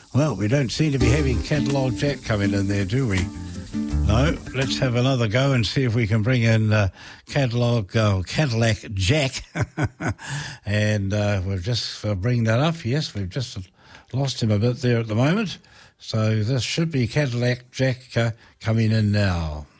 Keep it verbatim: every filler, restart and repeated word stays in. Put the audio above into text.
Well, we don't seem to be having Catalog Jack coming in there, do we? No, let's have another go and see if we can bring in uh, Catalog, uh, Cadillac Jack. and uh, we'll just uh, bring that up. Yes, we've just lost him a bit there at the moment. So this should be Cadillac Jack uh, coming in now.